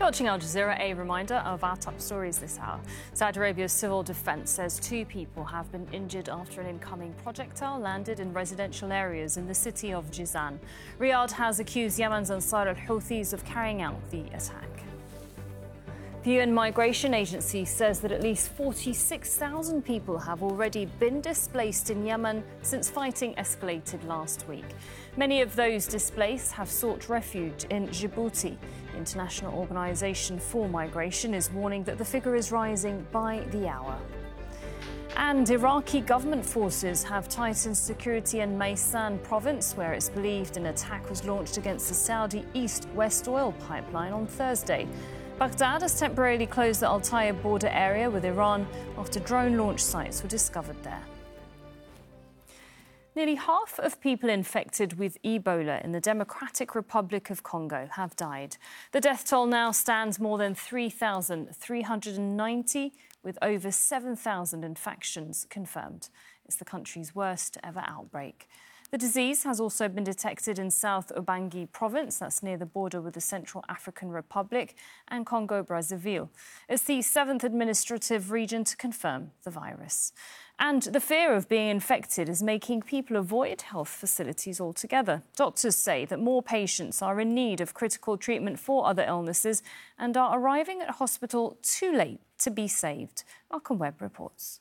Watching Al Jazeera, a reminder of our top stories this hour. Saudi Arabia's civil defense says 2 people have been injured after an incoming projectile landed in residential areas in the city of Jizan. Riyadh has accused Yemen's Ansar al-Houthis of carrying out the attack. The UN Migration Agency says that at least 46,000 people have already been displaced in Yemen since fighting escalated last week. Many of those displaced have sought refuge in Djibouti. The International Organization for Migration is warning that the figure is rising by the hour. And Iraqi government forces have tightened security in Maysan province, where it's believed an attack was launched against the Saudi east-west oil pipeline on Thursday. Baghdad has temporarily closed the Al-Taya border area with Iran after drone launch sites were discovered there. Nearly half of people infected with Ebola in the Democratic Republic of Congo have died. The death toll now stands more than 3,390, with over 7,000 infections confirmed. It's the country's worst ever outbreak. The disease has also been detected in South Ubangi province, that's near the border with the Central African Republic and Congo-Brazzaville. It's the 7th administrative region to confirm the virus. And the fear of being infected is making people avoid health facilities altogether. Doctors say that more patients are in need of critical treatment for other illnesses and are arriving at hospital too late to be saved. Malcolm Webb reports.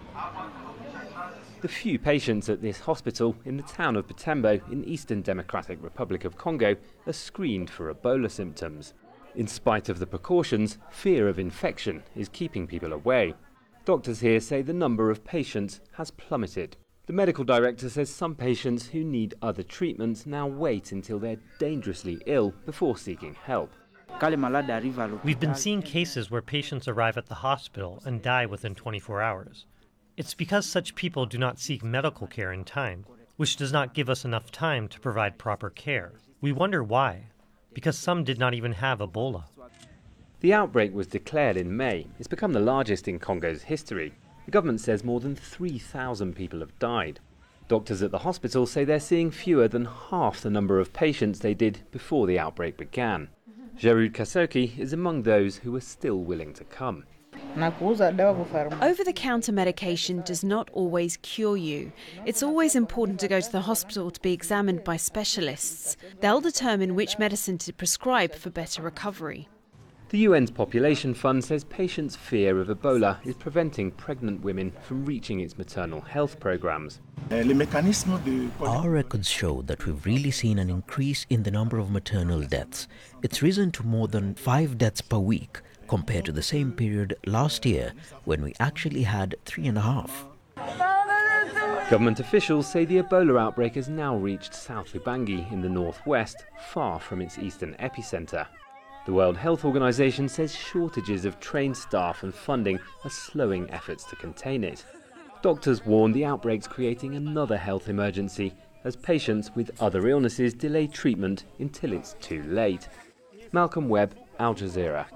The few patients at this hospital in the town of Butembo in Eastern Democratic Republic of Congo are screened for Ebola symptoms. In spite of the precautions, fear of infection is keeping people away. Doctors here say the number of patients has plummeted. The medical director says some patients who need other treatments now wait until they're dangerously ill before seeking help. We've been seeing cases where patients arrive at the hospital and die within 24 hours. It's because such people do not seek medical care in time, which does not give us enough time to provide proper care. We wonder why. Because some did not even have Ebola. The outbreak was declared in May. It's become the largest in Congo's history. The government says more than 3,000 people have died. Doctors at the hospital say they're seeing fewer than half the number of patients they did before the outbreak began. Gerud Kasoki is among those who are still willing to come. Over-the-counter medication does not always cure you. It's always important to go to the hospital to be examined by specialists. They'll determine which medicine to prescribe for better recovery. The UN's Population Fund says patients' fear of Ebola is preventing pregnant women from reaching its maternal health programs. Our records show that we've really seen an increase in the number of maternal deaths. It's risen to more than 5 deaths per week, compared to the same period last year, when we actually had 3.5. Government officials say the Ebola outbreak has now reached South Ubangi in the northwest, far from its eastern epicenter. The World Health Organization says shortages of trained staff and funding are slowing efforts to contain it. Doctors warn the outbreak's creating another health emergency as patients with other illnesses delay treatment until it's too late. Malcolm Webb, Al Jazeera.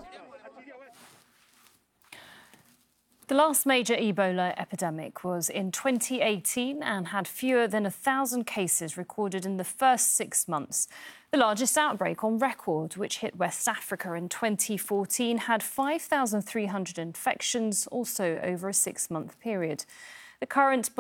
The last major Ebola epidemic was in 2018 and had fewer than 1,000 cases recorded in the first 6 months. The largest outbreak on record, which hit West Africa in 2014, had 5,300 infections, also over a 6-month period. The current